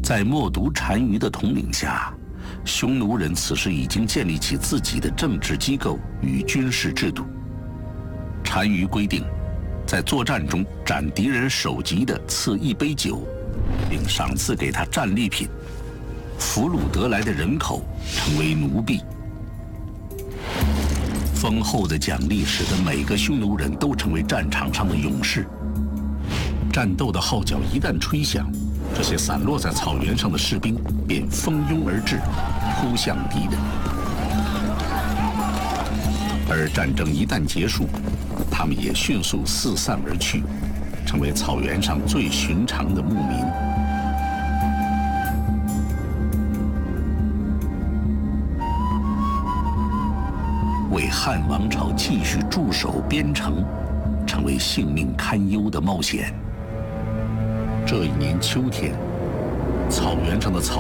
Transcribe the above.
在默读单于的统领下，匈奴人此时已经建立起自己的政治机构与军事制度。单于规定，在作战中斩敌人首级的赐一杯酒，并赏赐给他战利品，俘虏得来的人口成为奴婢。丰厚的奖励使得每个匈奴人都成为战场上的勇士。战斗的号角一旦吹响，这些散落在草原上的士兵便蜂拥而至，扑向敌人。而战争一旦结束，他们也迅速四散而去，成为草原上最寻常的牧民。为汉王朝继续驻守边城，成为性命堪忧的冒险。这一年秋天，草原上的草